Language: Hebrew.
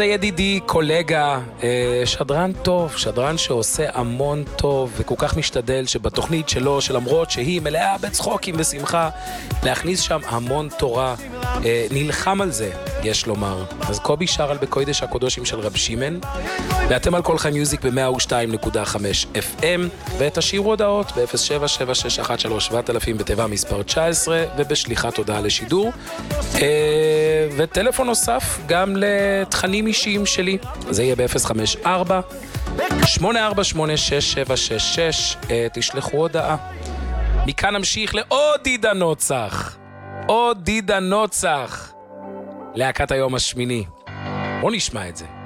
ידידי, קולגה, שדרן טוב, שדרן שעושה המון טוב וכל כך משתדל שבתוכנית שלו, שלמרות שהיא מלאה בצחוקים ושמחה, להכניס שם המון תורה, נלחם על זה, יש לומר. אז קובי שר על בקוידש הקודושים של רב שימן, ואתם על כל חי מיוזיק ב-102.5 FM, ותשאירו הודעות ב-0776137000 בתיבה מספר 19, ובשליחת הודעה לשידור. וטלפון נוסף גם לתכנים אישיים שלי, זה יהיה ב-054-848-6766, תשלחו הודעה. מכאן נמשיך לעוד דידה נוצח, עוד דידה נוצח, להקת היום השמיני. בוא נשמע את זה.